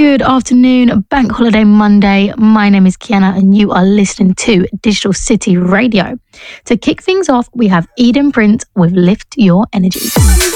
Good afternoon, Bank Holiday Monday. My name is Kiana and you are listening to Digital City Radio. To kick things off, we have Eden Prince with Lift Your Energy.